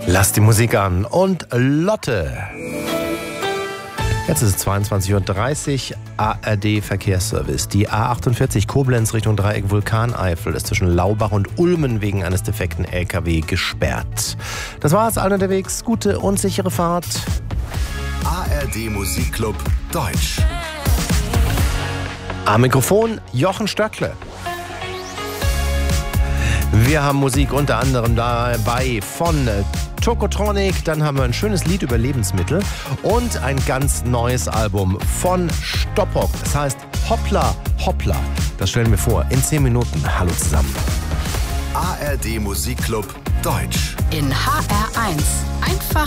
Lass die Musik an und Lotte. Jetzt ist es 22.30 Uhr, ARD Verkehrsservice. Die A48 Koblenz Richtung Dreieck Vulkaneifel ist zwischen Laubach und Ulmen wegen eines defekten LKW gesperrt. Das war's, allen unterwegs. Gute und sichere Fahrt. ARD Musikclub Deutsch. Am Mikrofon Jochen Stöckle. Wir haben Musik unter anderem dabei von Tokotronic, dann haben wir ein schönes Lied über Lebensmittel und ein ganz neues Album von Stoppock. Das heißt Hoppla Hoppla. Das stellen wir vor in 10 Minuten. Hallo zusammen. ARD Musikclub Deutsch. In HR1. Einfach